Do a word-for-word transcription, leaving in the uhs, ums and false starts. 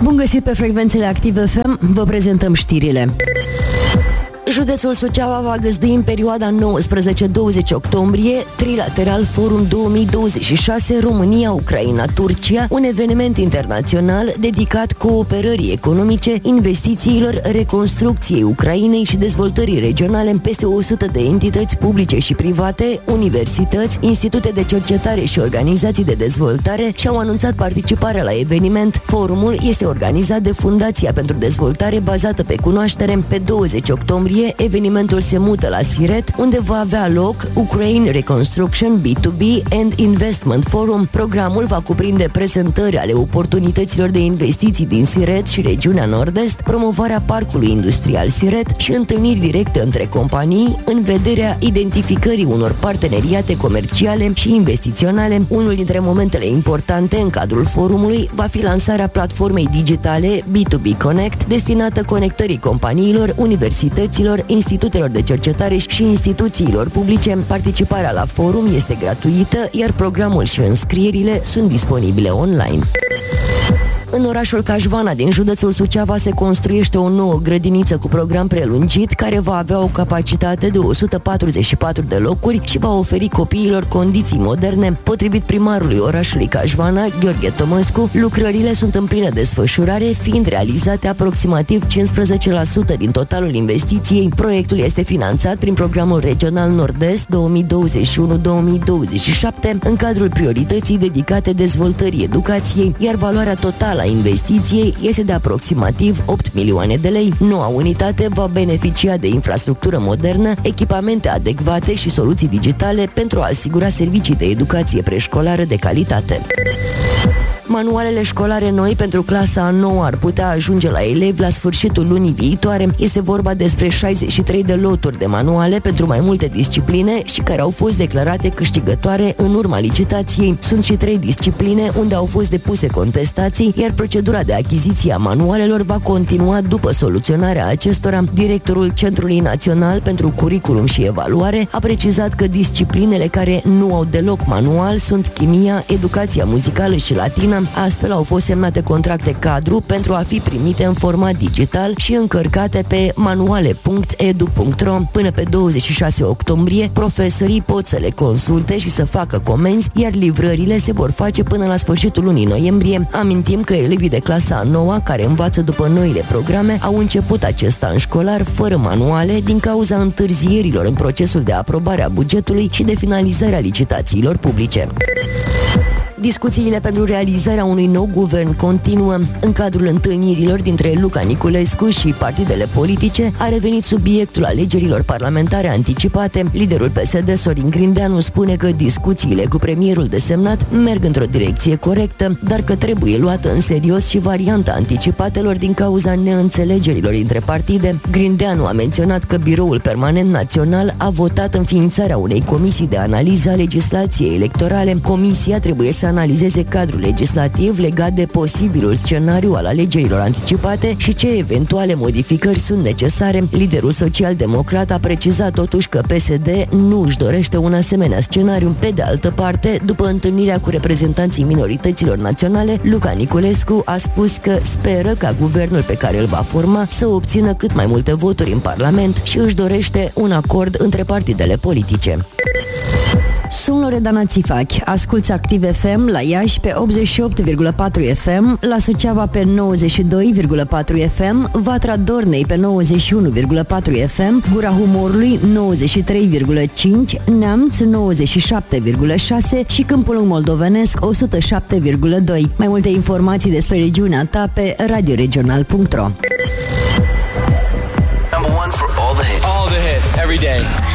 Bun găsit pe frecvențele Active F M, vă prezentăm știrile. Județul Suceava va găzdui în perioada nouăsprezece douăzeci octombrie Trilateral Forum două mii douăzeci și șase România, Ucraina, Turcia, un eveniment internațional dedicat cooperării economice, investițiilor, reconstrucției Ucrainei și dezvoltării regionale în peste o sută de entități publice și private, universități, institute de cercetare și organizații de dezvoltare și-au anunțat participarea la eveniment. Forumul este organizat de Fundația pentru Dezvoltare bazată pe cunoaștere. Pe douăzeci octombrie evenimentul se mută la Siret, unde va avea loc Ukraine Reconstruction B doi B and Investment Forum. Programul va cuprinde prezentări ale oportunităților de investiții din Siret și regiunea Nord-Est, promovarea parcului industrial Siret și întâlniri directe între companii în vederea identificării unor parteneriate comerciale și investiționale. Unul dintre momentele importante în cadrul forumului va fi lansarea platformei digitale B doi B Connect, destinată conectării companiilor, universităților, institutelor de cercetare și instituțiilor publice. Participarea la forum este gratuită, iar programul și înscrierile sunt disponibile online. În orașul Cașvana din județul Suceava se construiește o nouă grădiniță cu program prelungit care va avea o capacitate de o sută patruzeci și patru de locuri și va oferi copiilor condiții moderne. Potrivit primarului orașului Cașvana, Gheorghe Tomăscu, lucrările sunt în plină desfășurare, fiind realizate aproximativ cincisprezece la sută din totalul investiției. Proiectul este finanțat prin programul regional Nord-Est două mii douăzeci și unu două mii douăzeci și șapte în cadrul priorității dedicate dezvoltării educației, iar valoarea totală a investiției este de aproximativ opt milioane de lei. Noua unitate va beneficia de infrastructură modernă, echipamente adecvate și soluții digitale pentru a asigura servicii de educație preșcolară de calitate. Manualele școlare noi pentru clasa a noua ar putea ajunge la elevi la sfârșitul lunii viitoare. Este vorba despre șaizeci și trei de loturi de manuale pentru mai multe discipline și care au fost declarate câștigătoare în urma licitației. Sunt și trei discipline unde au fost depuse contestații, iar procedura de achiziție a manualelor va continua după soluționarea acestora. Directorul Centrului Național pentru Curriculum și Evaluare a precizat că disciplinele care nu au deloc manual sunt chimia, educația muzicală și latină. Astfel au fost semnate contracte cadru pentru a fi primite în format digital și încărcate pe manuale punct e d u punct r o. Până pe douăzeci și șase octombrie, profesorii pot să le consulte și să facă comenzi, iar livrările se vor face până la sfârșitul lunii noiembrie. Amintim că elevii de clasa a noua, care învață după noile programe, au început acest an școlar fără manuale din cauza întârzierilor în procesul de aprobare a bugetului și de finalizarea licitațiilor publice. Discuțiile pentru realizarea unui nou guvern continuă. În cadrul întâlnirilor dintre Luca Niculescu și partidele politice a revenit subiectul alegerilor parlamentare anticipate. Liderul P S D, Sorin Grindeanu, spune că discuțiile cu premierul desemnat merg într-o direcție corectă, dar că trebuie luată în serios și varianta anticipatelor din cauza neînțelegerilor între partide. Grindeanu a menționat că Biroul Permanent Național a votat înființarea unei comisii de analiză a legislației electorale. Comisia trebuie să analizeze cadrul legislativ legat de posibilul scenariu al alegerilor anticipate și ce eventuale modificări sunt necesare. Liderul social-democrat a precizat totuși că P S D nu își dorește un asemenea scenariu. Pe de altă parte, după întâlnirea cu reprezentanții minorităților naționale, Luca Niculescu a spus că speră ca guvernul pe care îl va forma să obțină cât mai multe voturi în Parlament și își dorește un acord între partidele politice. Sunt Loredana Țifachi, asculți Active F M la Iași pe optzeci și opt virgulă patru F M, la Suceava pe nouăzeci și doi virgulă patru F M, Vatra Dornei pe nouăzeci și unu virgulă patru F M, Gura Humorului nouăzeci și trei virgulă cinci, Neamț nouăzeci și șapte virgulă șase și Câmpul Moldovenesc o sută șapte virgulă doi. Mai multe informații despre regiunea ta pe radioregional punct ro. Number one for all the hits. All the hits, every day.